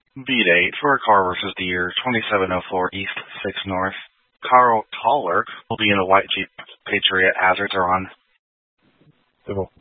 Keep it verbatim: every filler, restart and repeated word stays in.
Beat eight for a car versus the year twenty-seven oh four East, six North. Carl Tollerk will be in a white Jeep Patriot. Hazards are on. Civil.